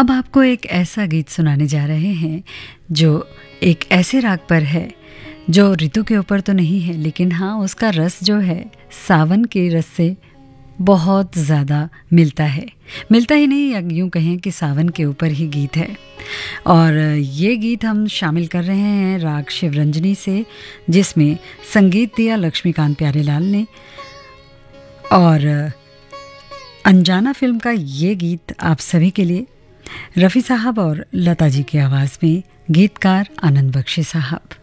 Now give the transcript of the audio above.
अब आपको एक ऐसा गीत सुनाने जा रहे हैं जो एक ऐसे राग पर है जो ऋतु के ऊपर तो नहीं है, लेकिन हाँ उसका रस जो है सावन के रस से बहुत ज़्यादा मिलता है। मिलता ही नहीं, या यूँ कहें कि सावन के ऊपर ही गीत है। और ये गीत हम शामिल कर रहे हैं राग शिवरंजनी से, जिसमें संगीत दिया लक्ष्मीकांत प्यारेलाल ने। और अनजाना फिल्म का ये गीत आप सभी के लिए, रफ़ी साहब और लता जी की आवाज़ में, गीतकार आनंद बख्शी साहब।